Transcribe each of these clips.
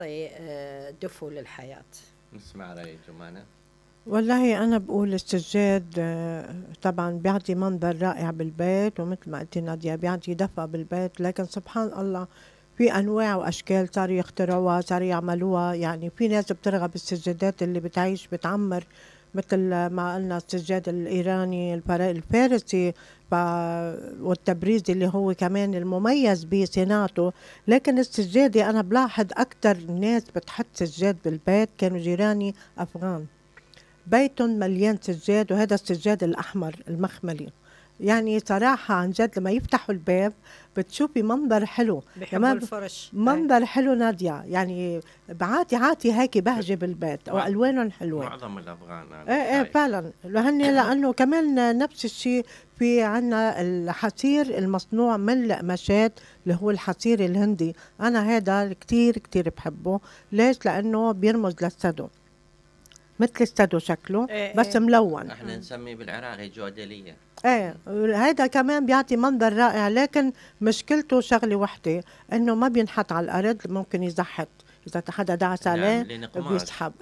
دفء للحياة. نسمع رأي جمانة. والله أنا بقول السجاد طبعا بيعطي منظر رائع بالبيت، ومثل ما قلتي نادية بيعطي دفء بالبيت، لكن سبحان الله في أنواع وأشكال صاروا يخترعوها، صاروا يعملوها. يعني في ناس بترغب السجادات اللي بتعيش بتعمر، مثل ما قلنا السجاد الإيراني الفارسي والتبريز اللي هو كمان المميز بصناعته. لكن السجادة أنا بلاحظ أكتر ناس بتحط سجاد بالبيت كانوا جيراني أفغان، بيتهم مليان سجاد، وهذا السجاد الأحمر المخملي. يعني صراحة عن جد لما يفتحوا الباب بتشوفي منظر حلو، بيحبوا الفرش، منظر حلو نادية، يعني عاتي هيك بهجة بالبيت، وألوانهم حلوة. معظم الأفغان ايه فعلا، لأنه كمان نفس الشيء في عنا الحصير المصنوع من القماشات اللي هو الحصير الهندي. أنا هذا كتير كتير بحبه. ليش؟ لأنه بيرمز للسدو، مثل السدو شكله بس ملون. احنا نسميه بالعراقي جودلية. هيدا كمان بيعطي منظر رائع، لكن مشكلته شغلة وحدة، انه ما بينحط على الارض، ممكن يزحط اذا حدا دعس عليه بيسحب.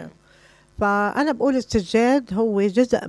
فانا بقول السجاد هو جزء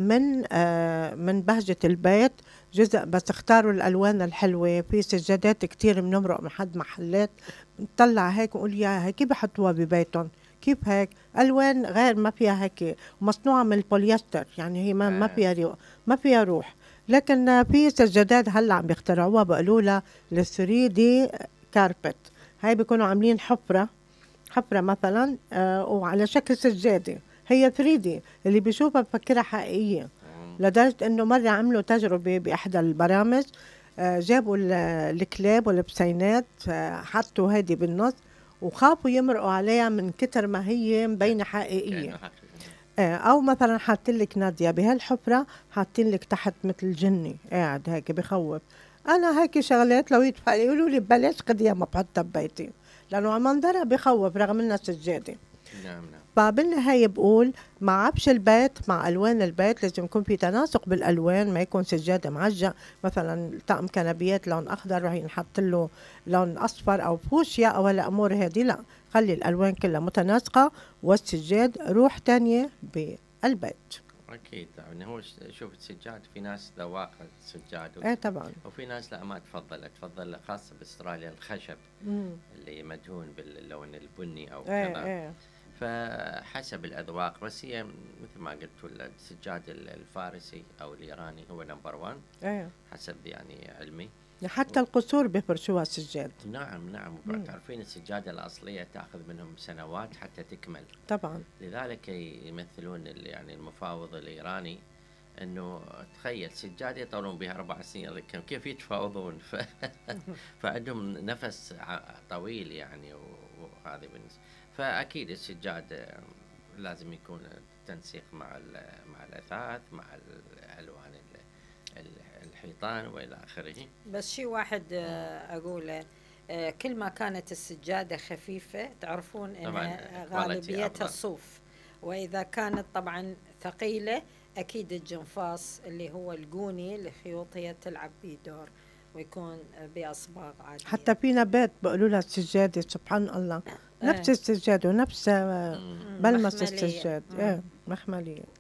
من بهجة البيت، جزء. بس اختاروا الالوان الحلوة. في سجادات كتير بنمرق من حد محلات نطلع هيك ونقول يا هيك بحطوها ببيتهم، كيف هيك الوان غير ما فيها هيك، مصنوعه من البوليستر، يعني هي ما فيها روح. لكن في سجادات هلا عم بيخترعوها بقولوا لها ال 3 دي كاربت. هاي بيكونوا عاملين حفره مثلا وعلى شكل سجاده، هي 3 دي اللي بيشوفها بفكرها حقيقيه. لدرجه انه مره عملوا تجربه باحدى البرامج، جابوا الكلاب والبسينات، حطوا هيدي بالنص وخافوا يمرقوا عليها من كتر ما هي مبينة حقيقية. أو مثلا حاطين لك نادية بهالحفرة، حاطين لك تحت مثل جني قاعد هيك بخوف. أنا هيك شغلات لو يقولوا لي ببلاش قد ما بحطها ببيتي، لأنه منظرها بخوف رغم إنها سجادة. نعم. فبالنهاية بقول مع عفش البيت، مع ألوان البيت لازم يكون في تناسق بالألوان، ما يكون سجادة معجق. مثلا طقم كنبيات لون أخضر راح ينحط له لون أصفر أو فوشيا أو هالأمور هذه، لا، خلي الألوان كلها متناسقة، والسجاد روح تانية بالبيت. أكيد. يعني هو شوف السجاد في ناس ذواق السجاد طبعا، وفي ناس لا ما تفضل خاصة بأستراليا الخشب اللي مدهون باللون البني أو كذا. فحسب الأذواق، بس هي مثل ما قلت السجاد الفارسي أو الإيراني هو نمبر 1 حسب يعني علمي. حتى القصور بيفرشوها سجاد. نعم. تعرفين السجادة الأصلية تأخذ منهم سنوات حتى تكمل طبعا. لذلك يمثلون يعني المفاوض الإيراني انه تخيل سجادة يطولون بها 4 سنين، كيف يتفاوضون؟ فعندهم نفس طويل يعني، وهذه بالنسبة. فأكيد السجاد لازم يكون تنسيق مع الأثاث، مع الألوان الحيطان وإلى آخره. بس شيء واحد أقوله، كل ما كانت السجادة خفيفة تعرفون إنها غالبيتها صوف، وإذا كانت طبعا ثقيلة أكيد الجنفاص اللي هو الجوني الخيوط هي تلعب به دور، ويكون بأصباغ عادية. حتى في نبات بقولوا لها السجادة، سبحان الله، نفس السجاد ونفس ملمس السجاد، مخملية.